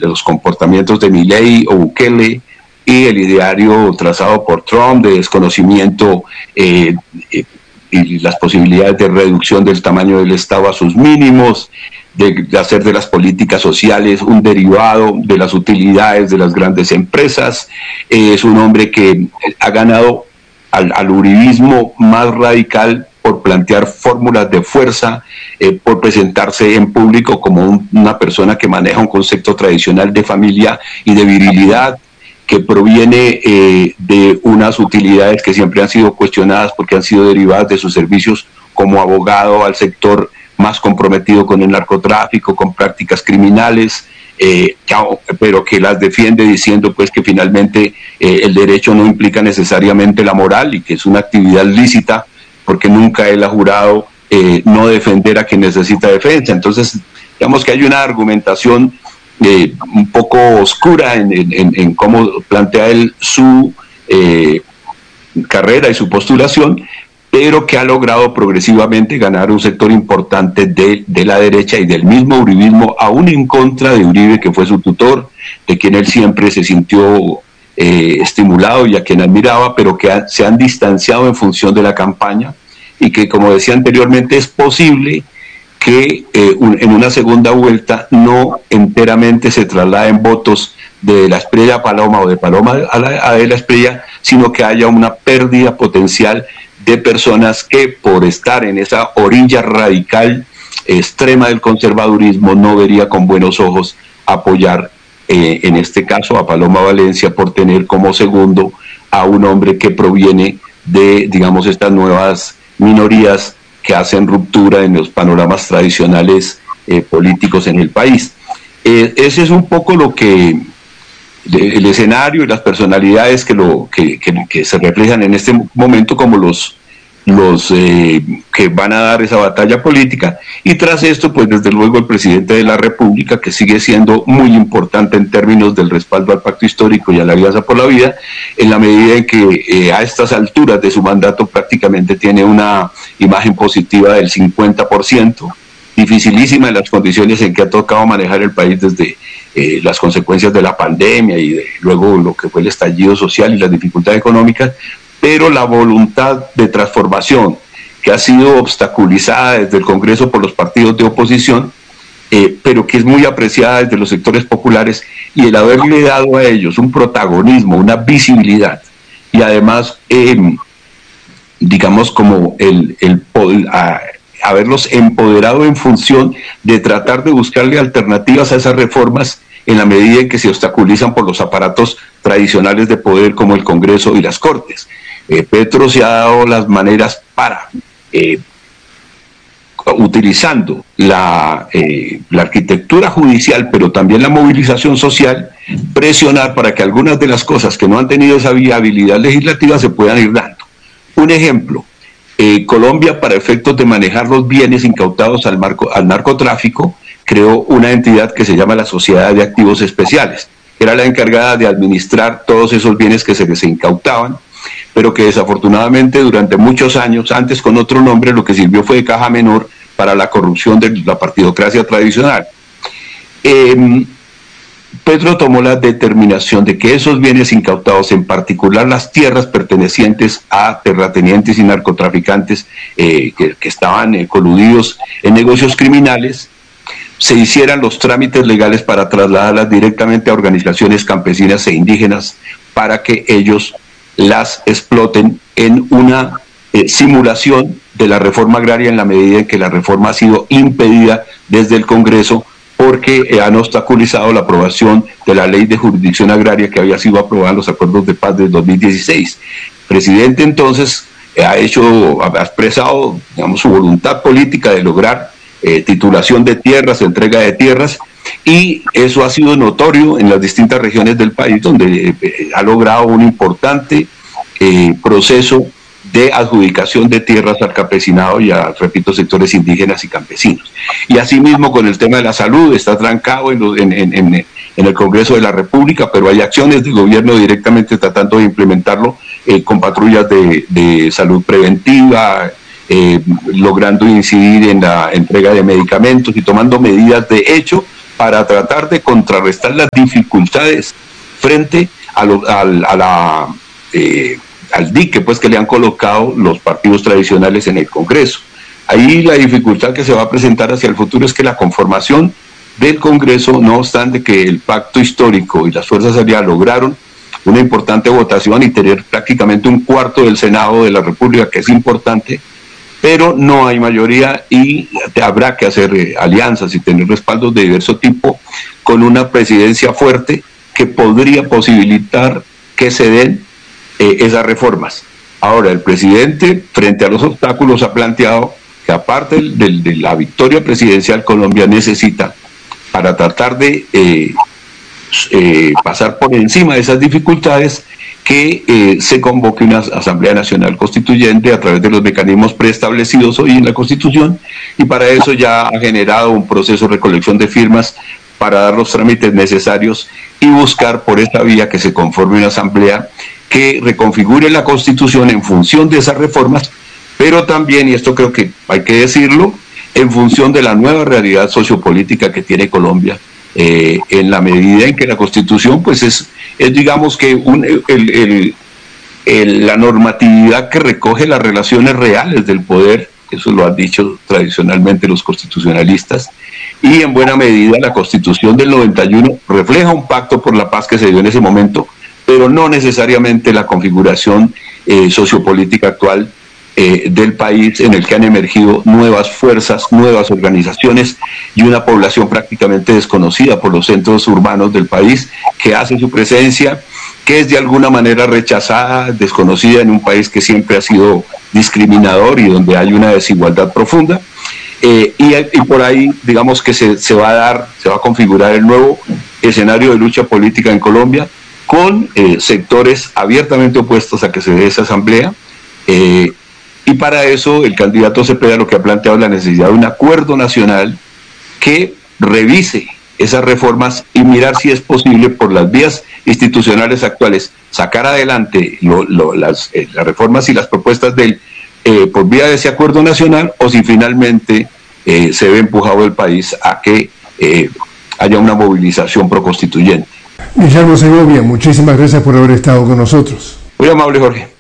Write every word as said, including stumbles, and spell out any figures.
los comportamientos de Milei o Bukele y el ideario trazado por Trump de desconocimiento eh, eh, y las posibilidades de reducción del tamaño del Estado a sus mínimos, de, de hacer de las políticas sociales un derivado de las utilidades de las grandes empresas. Eh, es un hombre que ha ganado al, al uribismo más radical por plantear fórmulas de fuerza, eh, por presentarse en público como un, una persona que maneja un concepto tradicional de familia y de virilidad, que proviene eh, de unas utilidades que siempre han sido cuestionadas porque han sido derivadas de sus servicios como abogado al sector más comprometido con el narcotráfico, con prácticas criminales, eh, pero que las defiende diciendo pues que finalmente eh, el derecho no implica necesariamente la moral y que es una actividad lícita, porque nunca él ha jurado eh, no defender a quien necesita defensa. Entonces, digamos que hay una argumentación eh, un poco oscura en, en, en cómo plantea él su eh, carrera y su postulación, pero que ha logrado progresivamente ganar un sector importante de, de la derecha y del mismo uribismo, aún en contra de Uribe, que fue su tutor, de quien él siempre se sintió eh, estimulado y a quien admiraba, pero que ha, se han distanciado en función de la campaña, y que, como decía anteriormente, es posible que eh, un, en una segunda vuelta no enteramente se trasladen votos de la Espriella Paloma o de Paloma a la, a de la Espriella, sino que haya una pérdida potencial de personas que, por estar en esa orilla radical extrema del conservadurismo, no vería con buenos ojos apoyar eh, en este caso a Paloma Valencia por tener como segundo a un hombre que proviene de, digamos, estas nuevas minorías que hacen ruptura en los panoramas tradicionales eh, políticos en el país. Eh, ese es un poco lo que el escenario y las personalidades que, lo, que, que, que se reflejan en este momento como los, los eh, que van a dar esa batalla política, y tras esto pues desde luego el presidente de la República, que sigue siendo muy importante en términos del respaldo al pacto histórico y a la Alianza por la Vida, en la medida en que eh, a estas alturas de su mandato prácticamente tiene una imagen positiva del cincuenta por ciento, dificilísima en las condiciones en que ha tocado manejar el país desde eh, las consecuencias de la pandemia y de, luego lo que fue el estallido social y las dificultades económicas, pero la voluntad de transformación que ha sido obstaculizada desde el Congreso por los partidos de oposición, eh, pero que es muy apreciada desde los sectores populares, y el haberle dado a ellos un protagonismo, una visibilidad, y además, eh, digamos, como el, el, el a, haberlos empoderado en función de tratar de buscarle alternativas a esas reformas en la medida en que se obstaculizan por los aparatos tradicionales de poder como el Congreso y las Cortes. Eh, Petro se ha dado las maneras para, eh, utilizando la, eh, la arquitectura judicial, pero también la movilización social, presionar para que algunas de las cosas que no han tenido esa viabilidad legislativa se puedan ir dando. Un ejemplo, Eh, Colombia, para efectos de manejar los bienes incautados al, marco, al narcotráfico, creó una entidad que se llama la Sociedad de Activos Especiales, que era la encargada de administrar todos esos bienes que se les incautaban, pero que desafortunadamente durante muchos años, antes con otro nombre, lo que sirvió fue de caja menor para la corrupción de la partidocracia tradicional. Eh, Petro tomó la determinación de que esos bienes incautados, en particular las tierras pertenecientes a terratenientes y narcotraficantes eh, que, que estaban eh, coludidos en negocios criminales, se hicieran los trámites legales para trasladarlas directamente a organizaciones campesinas e indígenas para que ellos las exploten en una eh, simulación de la reforma agraria, en la medida en que la reforma ha sido impedida desde el Congreso porque han obstaculizado la aprobación de la ley de jurisdicción agraria que había sido aprobada en los acuerdos de paz de dos mil dieciséis. El presidente entonces ha hecho, ha expresado, digamos, su voluntad política de lograr eh, titulación de tierras, entrega de tierras, y eso ha sido notorio en las distintas regiones del país, donde eh, ha logrado un importante eh, proceso de adjudicación de tierras al campesinado y a, repito, sectores indígenas y campesinos. Y asimismo con el tema de la salud, está trancado en, lo, en, en, en, en el Congreso de la República, pero hay acciones del gobierno directamente tratando de implementarlo eh, con patrullas de, de salud preventiva, eh, logrando incidir en la entrega de medicamentos y tomando medidas de hecho para tratar de contrarrestar las dificultades frente a, lo, a, a la, eh, al dique pues, que le han colocado los partidos tradicionales en el Congreso. Ahí la dificultad que se va a presentar hacia el futuro es que la conformación del Congreso, no obstante que el pacto histórico y las fuerzas aliadas lograron una importante votación y tener prácticamente un cuarto del Senado de la República, que es importante, pero no hay mayoría y habrá que hacer eh, alianzas y tener respaldos de diverso tipo con una presidencia fuerte que podría posibilitar que se den eh, esas reformas. Ahora, el presidente, frente a los obstáculos, ha planteado que aparte del, del, de la victoria presidencial, Colombia necesita, para tratar de eh, eh, pasar por encima de esas dificultades, que eh, se convoque una Asamblea Nacional Constituyente a través de los mecanismos preestablecidos hoy en la Constitución, y para eso ya ha generado un proceso de recolección de firmas para dar los trámites necesarios y buscar por esta vía que se conforme una Asamblea que reconfigure la Constitución en función de esas reformas, pero también, y esto creo que hay que decirlo, en función de la nueva realidad sociopolítica que tiene Colombia, eh, en la medida en que la Constitución pues es, es digamos que un, el, el, el, la normatividad que recoge las relaciones reales del poder, eso lo han dicho tradicionalmente los constitucionalistas, y en buena medida la Constitución del noventa y uno refleja un pacto por la paz que se dio en ese momento, pero no necesariamente la configuración eh, sociopolítica actual eh, del país, en el que han emergido nuevas fuerzas, nuevas organizaciones y una población prácticamente desconocida por los centros urbanos del país, que hace su presencia, que es de alguna manera rechazada, desconocida en un país que siempre ha sido discriminador y donde hay una desigualdad profunda. Eh, y, y por ahí, digamos que se, se va a dar, se va a configurar el nuevo escenario de lucha política en Colombia, con eh, sectores abiertamente opuestos a que se dé esa asamblea, eh, y para eso el candidato Cepeda lo que ha planteado es la necesidad de un acuerdo nacional que revise esas reformas y mirar si es posible por las vías institucionales actuales sacar adelante lo, lo, las, eh, las reformas y las propuestas del eh, por vía de ese acuerdo nacional, o si finalmente eh, se ve empujado el país a que eh, haya una movilización proconstituyente. Guillermo Segovia, muchísimas gracias por haber estado con nosotros. Muy amable, Jorge.